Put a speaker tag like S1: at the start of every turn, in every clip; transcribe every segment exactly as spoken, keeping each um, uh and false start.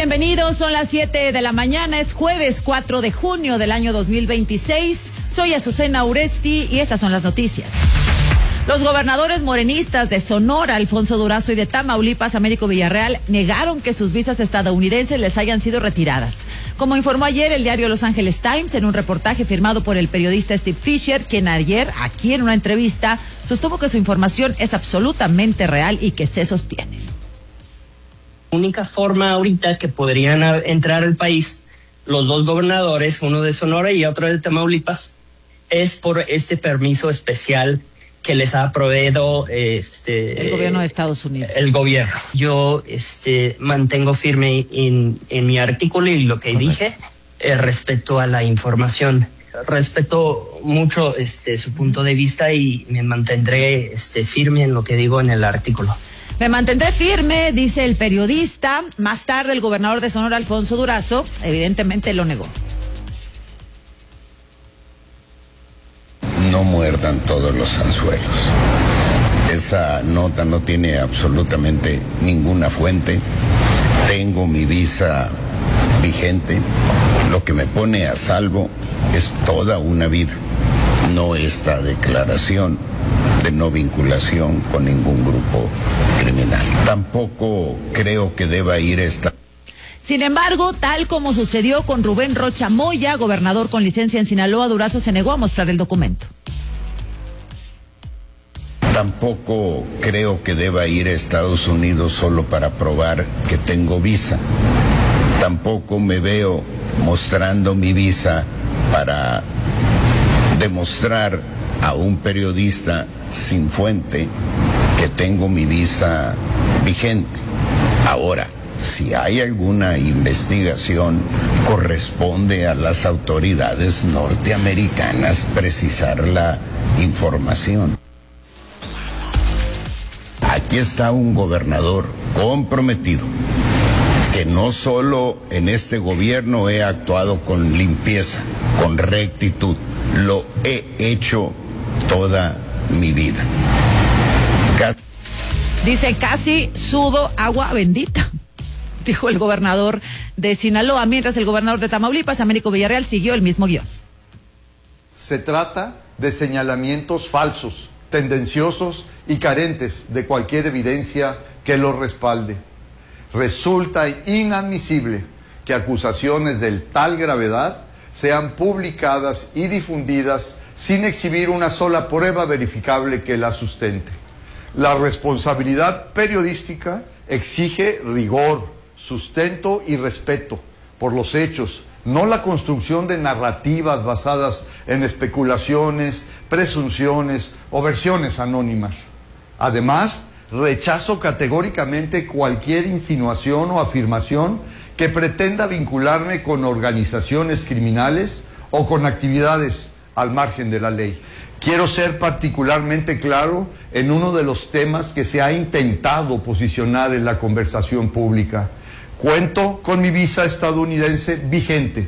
S1: Bienvenidos, son las siete de la mañana, es jueves cuatro de junio del año dos mil veintiséis. Soy Azucena Uresti y estas son las noticias. Los gobernadores morenistas de Sonora, Alfonso Durazo, y de Tamaulipas, Américo Villarreal, negaron que sus visas estadounidenses les hayan sido retiradas. Como informó ayer el diario Los Angeles Times en un reportaje firmado por el periodista Steve Fisher, quien ayer, aquí en una entrevista, sostuvo que su información es absolutamente real y que se sostiene.
S2: La única forma ahorita que podrían entrar al país los dos gobernadores, uno de Sonora y otro de Tamaulipas, es por este permiso especial que les ha proveído este
S1: el gobierno de Estados Unidos.
S2: El gobierno. Yo este mantengo firme en, en mi artículo y lo que Correcto. dije eh, respecto a la información. Respeto mucho este su punto de vista y me mantendré este firme en lo que digo en el artículo.
S1: Me mantendré firme, dice el periodista. Más tarde el gobernador de Sonora, Alfonso Durazo, evidentemente lo negó.
S3: No muerdan todos los anzuelos. Esa nota no tiene absolutamente ninguna fuente. Tengo mi visa vigente. Lo que me pone a salvo es toda una vida, no esta declaración de no vinculación con ningún grupo criminal. Tampoco creo que deba ir esta...
S1: Sin embargo, tal como sucedió con Rubén Rocha Moya, gobernador con licencia en Sinaloa, Durazo se negó a mostrar el documento.
S3: Tampoco creo que deba ir a Estados Unidos solo para probar que tengo visa. Tampoco me veo mostrando mi visa para demostrar a un periodista sin fuente que tengo mi visa vigente. Ahora, si hay alguna investigación, corresponde a las autoridades norteamericanas precisar la información. Aquí está un gobernador comprometido, que no solo en este gobierno he actuado con limpieza, con rectitud, lo he hecho toda mi vida.
S1: Dice, casi sudo agua bendita, dijo el gobernador de Sinaloa, mientras el gobernador de Tamaulipas, Américo Villarreal, siguió el mismo guión.
S4: Se trata de señalamientos falsos, tendenciosos y carentes de cualquier evidencia que los respalde. Resulta inadmisible que acusaciones de tal gravedad sean publicadas y difundidas sin exhibir una sola prueba verificable que la sustente. La responsabilidad periodística exige rigor, sustento y respeto por los hechos, no la construcción de narrativas basadas en especulaciones, presunciones o versiones anónimas. Además, rechazo categóricamente cualquier insinuación o afirmación que pretenda vincularme con organizaciones criminales o con actividades al margen de la ley. Quiero ser particularmente claro en uno de los temas que se ha intentado posicionar en la conversación pública. Cuento con mi visa estadounidense vigente.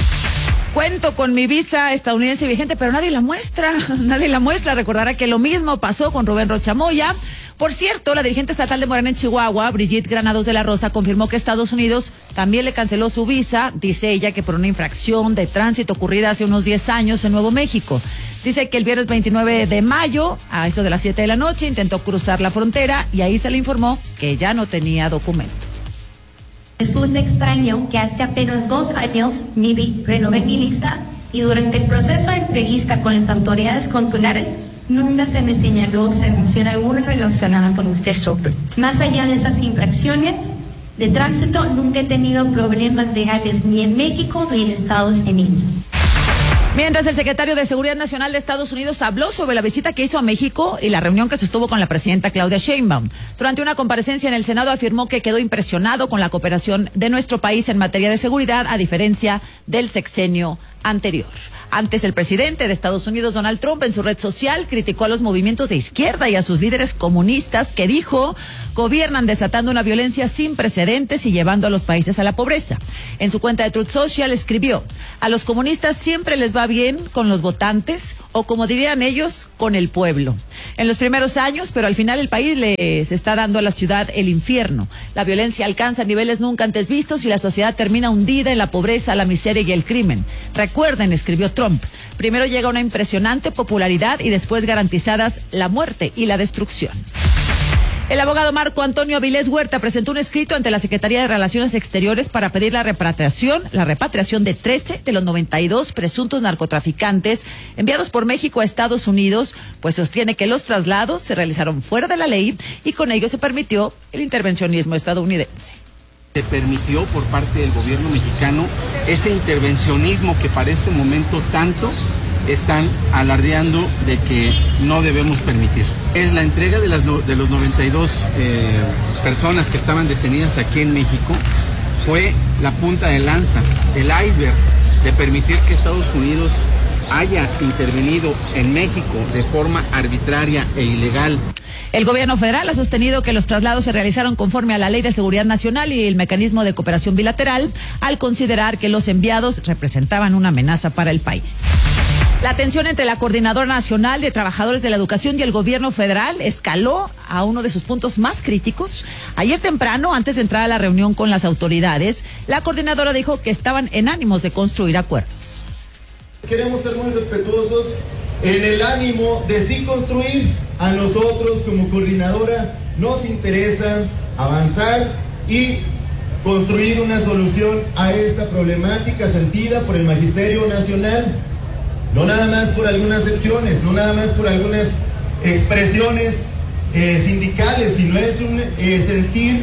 S1: Cuento con mi visa estadounidense vigente, pero nadie la muestra, nadie la muestra. Recordará que lo mismo pasó con Rubén Rocha Moya. Por cierto, la dirigente estatal de Morena en Chihuahua, Brigitte Granados de la Rosa, confirmó que Estados Unidos también le canceló su visa, dice ella que por una infracción de tránsito ocurrida hace unos diez años en Nuevo México. Dice que el viernes veintinueve de mayo, a eso de las siete de la noche, intentó cruzar la frontera y ahí se le informó que ya no tenía documento.
S5: Resulta extraño que hace apenas dos años mi vi renové mi visa y durante el proceso de entrevista con las autoridades consulares nunca se me señaló observación alguna relacionada con este shopping. Más allá de esas infracciones de tránsito, nunca he tenido problemas legales ni en México ni en Estados Unidos.
S1: Mientras el secretario de Seguridad Nacional de Estados Unidos habló sobre la visita que hizo a México y la reunión que sostuvo con la presidenta Claudia Sheinbaum. Durante una comparecencia en el Senado afirmó que quedó impresionado con la cooperación de nuestro país en materia de seguridad, a diferencia del sexenio anterior. Antes, el presidente de Estados Unidos, Donald Trump, en su red social criticó a los movimientos de izquierda y a sus líderes comunistas que dijo gobiernan desatando una violencia sin precedentes y llevando a los países a la pobreza. En su cuenta de Truth Social escribió: a los comunistas siempre les va bien con los votantes, o como dirían ellos, con el pueblo. En los primeros años, pero al final el país les está dando a la ciudad el infierno. La violencia alcanza niveles nunca antes vistos y la sociedad termina hundida en la pobreza, la miseria y el crimen. Recuerden, escribió Trump, primero llega una impresionante popularidad y después garantizadas la muerte y la destrucción. El abogado Marco Antonio Avilés Huerta presentó un escrito ante la Secretaría de Relaciones Exteriores para pedir la repatriación, la repatriación de trece de los noventa y dos presuntos narcotraficantes enviados por México a Estados Unidos, pues sostiene que los traslados se realizaron fuera de la ley y con ello se permitió el intervencionismo estadounidense.
S6: Se permitió por parte del gobierno mexicano ese intervencionismo que para este momento tanto están alardeando de que no debemos permitir. Es la entrega de, las, de los noventa y dos eh, personas que estaban detenidas aquí en México, fue la punta de lanza, el iceberg de permitir que Estados Unidos haya intervenido en México de forma arbitraria e ilegal.
S1: El gobierno federal ha sostenido que los traslados se realizaron conforme a la Ley de Seguridad Nacional y el Mecanismo de Cooperación Bilateral, al considerar que los enviados representaban una amenaza para el país. La tensión entre la Coordinadora Nacional de Trabajadores de la Educación y el gobierno federal escaló a uno de sus puntos más críticos. Ayer temprano, antes de entrar a la reunión con las autoridades, la coordinadora dijo que estaban en ánimos de construir acuerdos.
S7: Queremos ser muy respetuosos en el ánimo de sí construir. A nosotros como coordinadora nos interesa avanzar y construir una solución a esta problemática sentida por el Magisterio Nacional. No nada más por algunas secciones, no nada más por algunas expresiones eh, sindicales, sino es un eh, sentir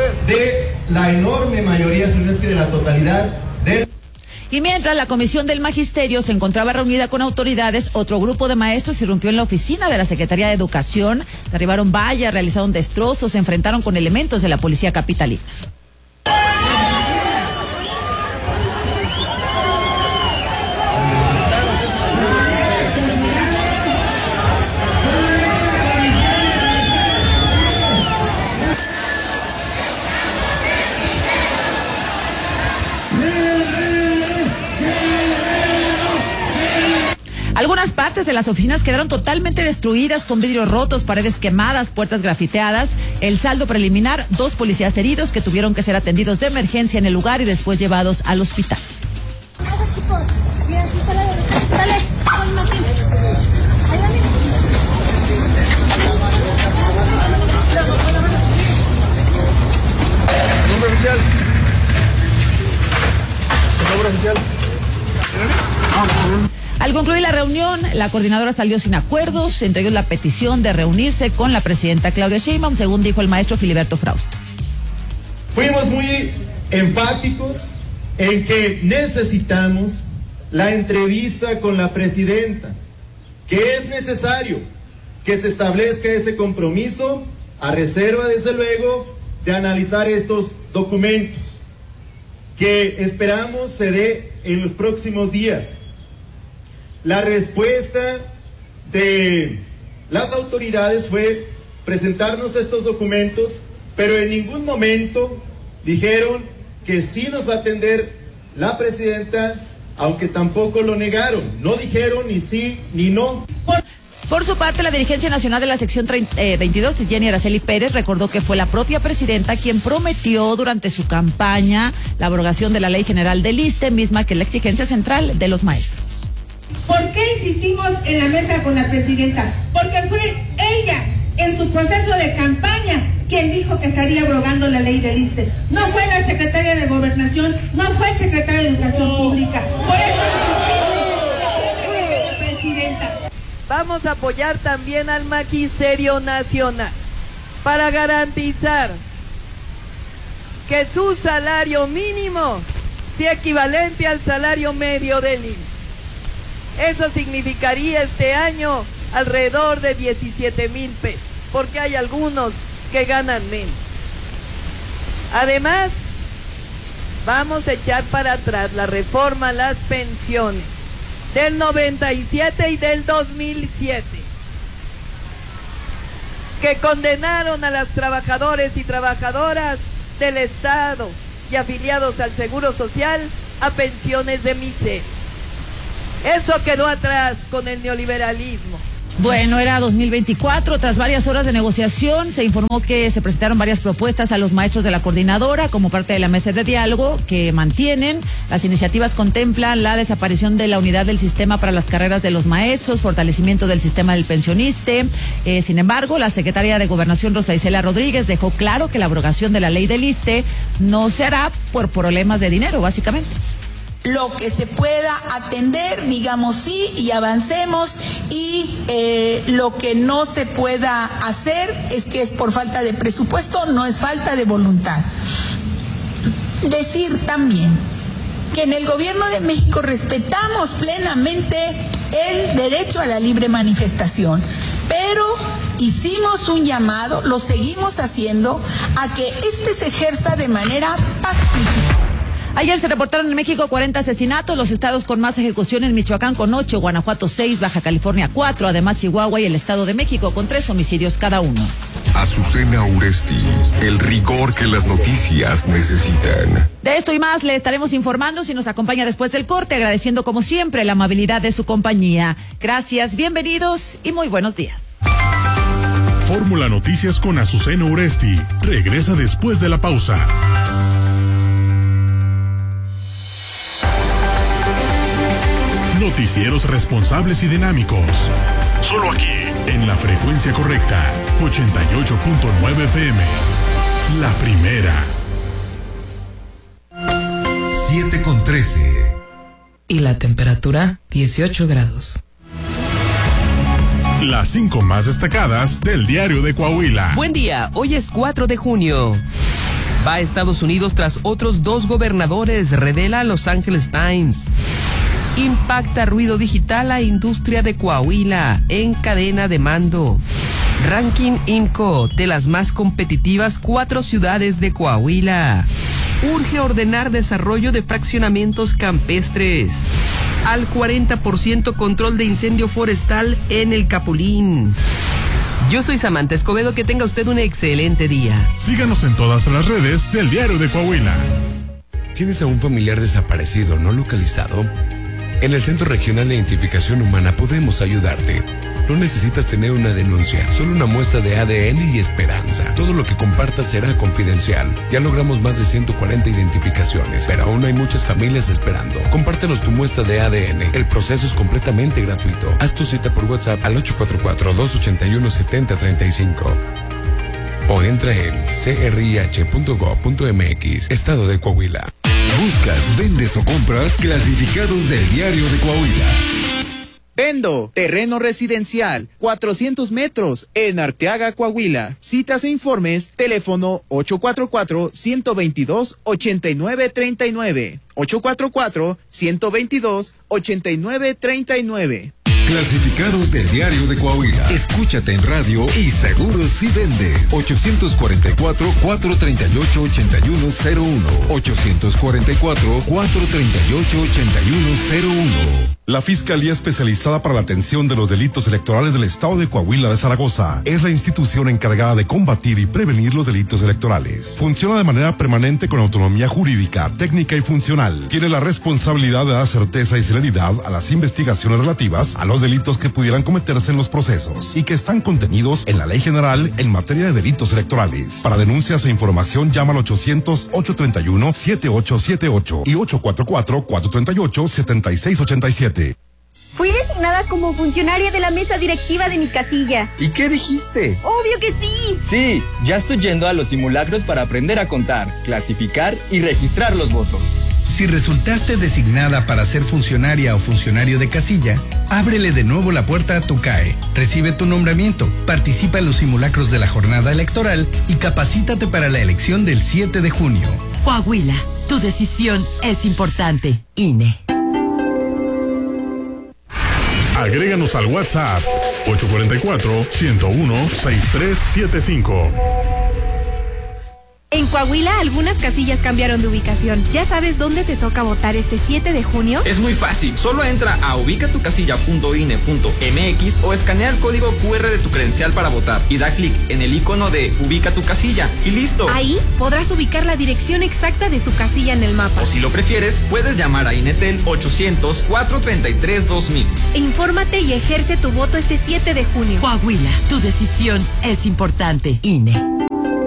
S7: de la enorme mayoría, si no es que de la totalidad de...
S1: Y mientras la Comisión del Magisterio se encontraba reunida con autoridades, otro grupo de maestros irrumpió en la oficina de la Secretaría de Educación, derribaron vallas, realizaron destrozos, se enfrentaron con elementos de la policía capitalina. Algunas partes de las oficinas quedaron totalmente destruidas, con vidrios rotos, paredes quemadas, puertas grafiteadas. El saldo preliminar, dos policías heridos que tuvieron que ser atendidos de emergencia en el lugar y después llevados al hospital.
S6: Nombre oficial. Nombre oficial.
S1: Al concluir la reunión, la coordinadora salió sin acuerdos, entre ellos la petición de reunirse con la presidenta Claudia Sheinbaum, según dijo el maestro Filiberto Frausto.
S7: Fuimos muy enfáticos en que necesitamos la entrevista con la presidenta, que es necesario que se establezca ese compromiso, a reserva, desde luego, de analizar estos documentos, que esperamos se dé en los próximos días. La respuesta de las autoridades fue presentarnos estos documentos, pero en ningún momento dijeron que sí nos va a atender la presidenta, aunque tampoco lo negaron. No dijeron ni sí ni no.
S1: Por su parte, la dirigencia nacional de la sección veintidós, Jenny Araceli Pérez, recordó que fue la propia presidenta quien prometió durante su campaña la abrogación de la Ley General del ISSSTE, misma que es la exigencia central de los maestros.
S8: ¿Por qué insistimos en la mesa con la presidenta? Porque fue ella, en su proceso de campaña, quien dijo que estaría abrogando la ley del ISSSTE. No fue la secretaria de Gobernación, no fue el secretario de Educación Pública. Por eso insistimos en la presidenta.
S9: Vamos a apoyar también al Magisterio Nacional para garantizar que su salario mínimo sea equivalente al salario medio del I M S S. Eso significaría este año alrededor de diecisiete mil pesos, porque hay algunos que ganan menos. Además, vamos a echar para atrás la reforma a las pensiones del noventa y siete y del dos mil siete, que condenaron a los trabajadores y trabajadoras del Estado y afiliados al Seguro Social a pensiones de miseria. Eso quedó atrás con el neoliberalismo.
S1: Bueno, era dos mil veinticuatro. Tras varias horas de negociación, se informó que se presentaron varias propuestas a los maestros de la coordinadora como parte de la mesa de diálogo que mantienen. Las iniciativas contemplan la desaparición de la unidad del sistema para las carreras de los maestros, fortalecimiento del sistema del pensionista. Eh, sin embargo, la secretaria de Gobernación, Rosa Isela Rodríguez, dejó claro que la abrogación de la ley del ISSSTE no se hará por problemas de dinero, básicamente.
S10: Lo que se pueda atender, digamos sí, y avancemos, y eh, lo que no se pueda hacer es que es por falta de presupuesto, no es falta de voluntad. Decir también que en el gobierno de México respetamos plenamente el derecho a la libre manifestación, pero hicimos un llamado, lo seguimos haciendo, a que este se ejerza de manera pacífica.
S1: Ayer se reportaron en México cuarenta asesinatos, los estados con más ejecuciones: Michoacán con ocho, Guanajuato seis, Baja California cuatro, además Chihuahua y el Estado de México con tres homicidios cada uno.
S11: Azucena Uresti, el rigor que las noticias necesitan.
S1: De esto y más le estaremos informando si nos acompaña después del corte, agradeciendo como siempre la amabilidad de su compañía. Gracias, bienvenidos y muy buenos días.
S12: Fórmula Noticias con Azucena Uresti regresa después de la pausa. Noticieros responsables y dinámicos. Solo aquí, en la frecuencia correcta, ochenta y ocho punto nueve F M. La primera.
S13: siete con trece.
S14: Y la temperatura, dieciocho grados.
S12: Las cinco más destacadas del diario de Coahuila.
S15: Buen día, hoy es cuatro de junio. Va a Estados Unidos tras otros dos gobernadores, revela Los Angeles Times. Impacta ruido digital a industria de Coahuila en cadena de mando. Ranking INCO de las más competitivas cuatro ciudades de Coahuila. Urge ordenar desarrollo de fraccionamientos campestres. Al cuarenta por ciento control de incendio forestal en el Capulín. Yo soy Samantha Escobedo, que tenga usted un excelente día.
S12: Síganos en todas las redes del diario de Coahuila.
S16: ¿Tienes a un familiar desaparecido no localizado? En el Centro Regional de Identificación Humana podemos ayudarte. No necesitas tener una denuncia, solo una muestra de A D N y esperanza. Todo lo que compartas será confidencial. Ya logramos más de ciento cuarenta identificaciones, pero aún hay muchas familias esperando. Compártenos tu muestra de A D N. El proceso es completamente gratuito. Haz tu cita por WhatsApp al ocho cuatro cuatro, dos ocho uno, siete cero tres cinco. O entra en c r i h punto gov punto m x, Estado de Coahuila.
S13: Buscas, vendes o compras clasificados del diario de Coahuila.
S17: Vendo terreno residencial, cuatrocientos metros, en Arteaga, Coahuila. Citas e informes, teléfono ocho cuatro cuatro, uno dos dos, ocho nueve tres nueve. ocho cuatro cuatro, uno dos dos, ocho nueve tres nueve.
S13: Clasificados del diario de Coahuila. Escúchate en radio y seguro si vende. ochocientos cuarenta y cuatro, cuatrocientos treinta y ocho, ochenta y uno cero uno. ochocientos cuarenta y cuatro, cuatrocientos treinta y ocho, ochenta y uno cero uno.
S12: La Fiscalía Especializada para la Atención de los Delitos Electorales del Estado de Coahuila de Zaragoza es la institución encargada de combatir y prevenir los delitos electorales. Funciona de manera permanente con autonomía jurídica, técnica y funcional. Tiene la responsabilidad de dar certeza y celeridad a las investigaciones relativas a los delitos que pudieran cometerse en los procesos y que están contenidos en la Ley General en materia de delitos electorales. Para denuncias e información llama al ochocientos, ocho treinta y uno, setenta y ocho setenta y ocho y ocho cuatro cuatro, cuatro treinta y ocho, setenta y seis ochenta y siete.
S18: Fui designada como funcionaria de la mesa directiva de mi casilla.
S19: ¿Y qué dijiste?
S18: ¡Obvio que sí!
S19: Sí, ya estoy yendo a los simulacros para aprender a contar, clasificar y registrar los votos.
S20: Si resultaste designada para ser funcionaria o funcionario de casilla, ábrele de nuevo la puerta a tu C A E. Recibe tu nombramiento, participa en los simulacros de la jornada electoral y capacítate para la elección del siete de junio.
S21: Coahuila, tu decisión es importante. I N E.
S12: Agréganos al WhatsApp ocho cuatro cuatro, uno cero uno, seis tres siete cinco.
S2: En Coahuila, algunas casillas cambiaron de ubicación. ¿Ya sabes dónde te toca votar este siete de junio?
S22: Es muy fácil. Solo entra a ubicatucasilla punto i n e punto m x o escanea el código cu erre de tu credencial para votar y da clic en el icono de Ubica tu casilla y listo.
S2: Ahí podrás ubicar la dirección exacta de tu casilla en el mapa.
S22: O si lo prefieres, puedes llamar a Inetel ochocientos, cuatrocientos treinta y tres, dos mil.
S2: Infórmate y ejerce tu voto este siete de junio.
S21: Coahuila, tu decisión es importante. I N E.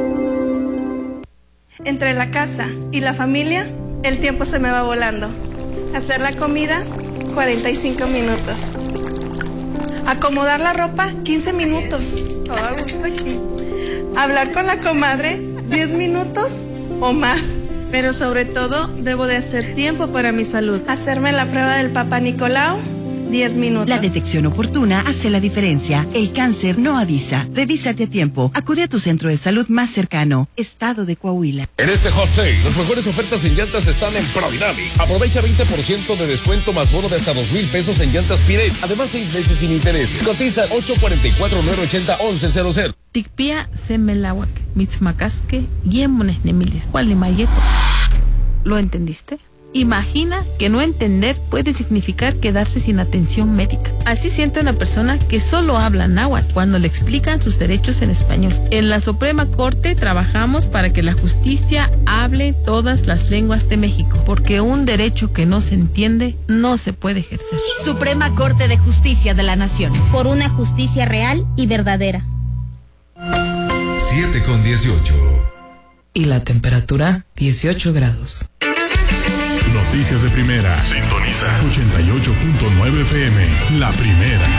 S23: Entre la casa y la familia, el tiempo se me va volando. Hacer la comida, cuarenta y cinco minutos. Acomodar la ropa, quince minutos. Todo a gusto aquí. Hablar con la comadre, diez minutos o más. Pero sobre todo, debo de hacer tiempo para mi salud. Hacerme la prueba del Papá Nicolau, diez minutos.
S21: La detección oportuna hace la diferencia. El cáncer no avisa. Revísate a tiempo. Acude a tu centro de salud más cercano. Estado de Coahuila.
S24: En este hot sale, las mejores ofertas en llantas están en Prodynamics. Aprovecha veinte por ciento de descuento más bono de hasta dos mil pesos en llantas Pirelli. Además, seis meses sin intereses. Cotiza ocho cuatro cuatro, nueve ochenta, once cero cero.
S25: Tikpia semelawak, mitzmakaske, yemones nemilis, mayeto. ¿Lo entendiste? Imagina que no entender puede significar quedarse sin atención médica. Así siente una persona que solo habla náhuatl cuando le explican sus derechos en español. En la Suprema Corte trabajamos para que la justicia hable todas las lenguas de México, porque un derecho que no se entiende no se puede ejercer.
S1: Suprema Corte de Justicia de la Nación.
S26: Por una justicia real y verdadera.
S13: siete con dieciocho.
S14: Y la temperatura, dieciocho grados.
S12: Noticias de primera. Sintoniza ochenta y ocho punto nueve F M. La primera.